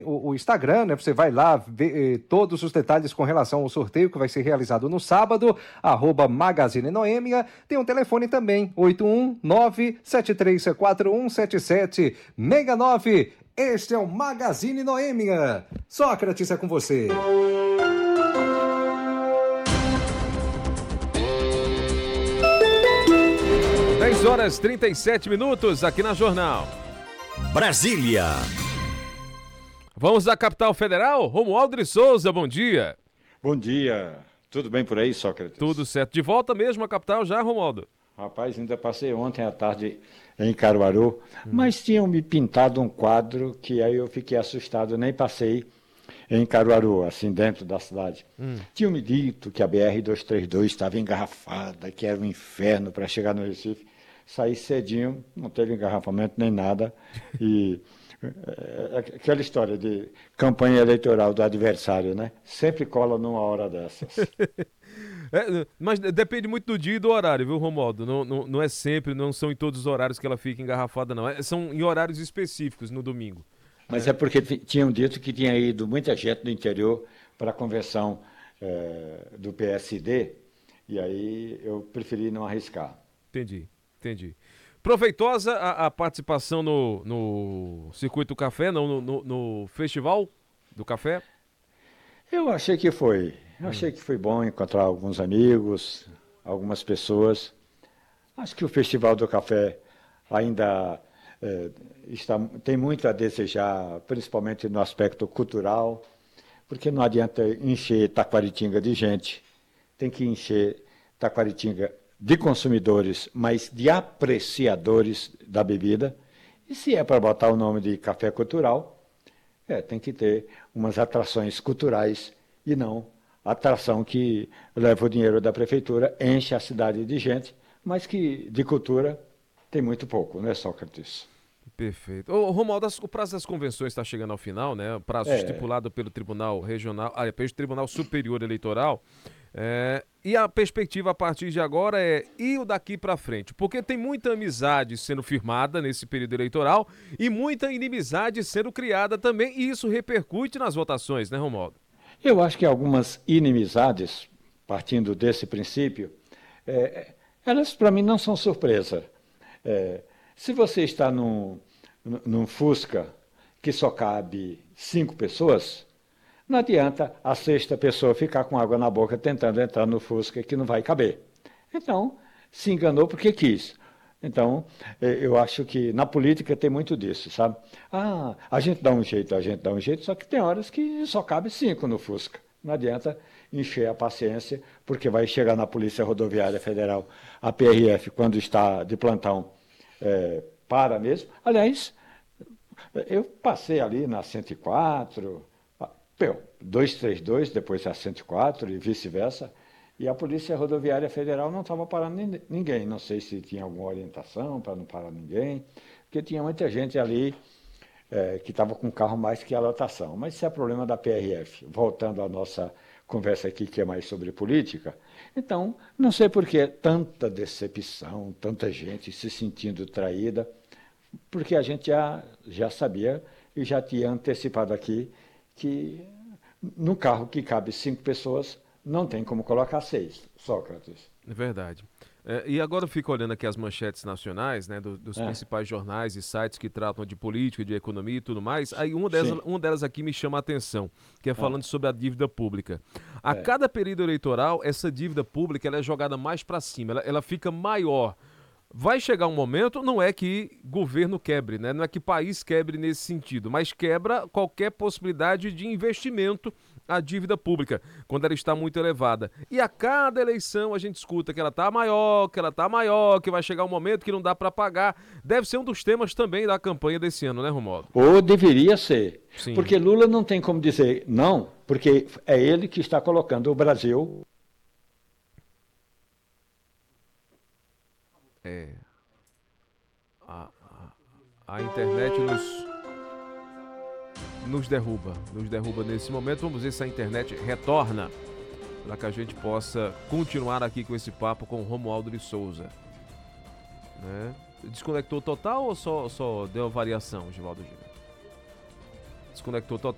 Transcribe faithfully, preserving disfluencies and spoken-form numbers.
O, o Instagram, né? Você vai lá ver eh, todos os detalhes com relação ao sorteio que vai ser realizado no sábado, arroba Magazine Noêmia. Tem um telefone também, oito um nove, sete três quatro um, sete sete seis nove. Este é o Magazine Noêmia. Sócrates, é com você. dez horas e trinta e sete minutos aqui na Jornal. Brasília. Vamos à capital federal? Romualdo de Souza, bom dia. Bom dia. Tudo bem por aí, Sócrates? Tudo certo. De volta mesmo à capital já, Romualdo? Rapaz, ainda passei ontem à tarde em Caruaru, hum. mas tinham me pintado um quadro que aí eu fiquei assustado, nem passei em Caruaru, assim, dentro da cidade. Hum. Tinham me dito que a B R duzentos e trinta e dois estava engarrafada, que era um inferno para chegar no Recife. Saí cedinho, não teve engarrafamento nem nada, e... aquela história de campanha eleitoral do adversário, né? Sempre cola numa hora dessas. É, mas depende muito do dia e do horário, viu, Romualdo? Não, não, não é sempre, não são em todos os horários que ela fica engarrafada, não. É, são em horários específicos no domingo. Mas é, é porque tinham dito que tinha ido muita gente do interior para a convenção é, do P S D, e aí eu preferi não arriscar. Entendi, entendi. Proveitosa a, a participação no, no Circuito Café, não, no, no, no Festival do Café? Eu achei que foi. Eu hum. achei que foi bom encontrar alguns amigos, algumas pessoas. Acho que o Festival do Café ainda é, está, tem muito a desejar, principalmente no aspecto cultural, porque não adianta encher Taquaritinga de gente, tem que encher Taquaritinga de consumidores, mas de apreciadores da bebida. E se é para botar o nome de café cultural, é, tem que ter umas atrações culturais e não atração que leva o dinheiro da prefeitura, enche a cidade de gente, mas que de cultura tem muito pouco, né, Sócrates? Perfeito. Ô, Romualdo, o prazo das convenções está chegando ao final, né? O prazo é. estipulado pelo Tribunal Regional, ah, pelo Tribunal Superior Eleitoral. É, e a perspectiva a partir de agora é ir o daqui para frente, porque tem muita amizade sendo firmada nesse período eleitoral e muita inimizade sendo criada também, e isso repercute nas votações, né, Romualdo? Eu acho que algumas inimizades, partindo desse princípio, é, elas para mim não são surpresa. É, se você está num, num Fusca que só cabe cinco pessoas, não adianta a sexta pessoa ficar com água na boca tentando entrar no Fusca que não vai caber. Então, se enganou porque quis. Então, eu acho que na política tem muito disso, sabe? Ah, a gente dá um jeito, a gente dá um jeito, só que tem horas que só cabe cinco no Fusca. Não adianta encher a paciência, porque vai chegar na Polícia Rodoviária Federal, a P R F, quando está de plantão, é, para mesmo. Aliás, eu passei ali na cento e quatro... duzentos e trinta e dois, depois a cento e quatro e vice-versa, e a Polícia Rodoviária Federal não estava parando ninguém. Não sei se tinha alguma orientação para não parar ninguém, porque tinha muita gente ali é, que estava com carro mais que a lotação. Mas isso é problema da P R F. Voltando à nossa conversa aqui, que é mais sobre política, então, não sei por que tanta decepção, tanta gente se sentindo traída, porque a gente já, já sabia e já tinha antecipado aqui que no carro que cabe cinco pessoas, não tem como colocar seis, Sócrates. É verdade. É, e agora eu fico olhando aqui as manchetes nacionais, né, do, dos é. principais jornais e sites que tratam de política, de economia e tudo mais. Aí uma delas, uma delas aqui me chama a atenção, que é falando ah. sobre a dívida pública. A é. cada período eleitoral, essa dívida pública ela é jogada mais para cima, ela, ela fica maior. Vai chegar um momento, não é que governo quebre, né? Não é que país quebre nesse sentido, mas quebra qualquer possibilidade de investimento à dívida pública, quando ela está muito elevada. E a cada eleição a gente escuta que ela está maior, que ela está maior, que vai chegar um momento que não dá para pagar. Deve ser um dos temas também da campanha desse ano, né, Romualdo? Ou deveria ser. Sim. Porque Lula não tem como dizer não, porque é ele que está colocando o Brasil... É, a, a, a internet nos, nos derruba, nos derruba nesse momento. Vamos ver se a internet retorna, para que a gente possa continuar aqui com esse papo com o Romualdo de Souza. Né? Desconectou total ou só, só deu variação, Givaldo Gil? Desconectou total.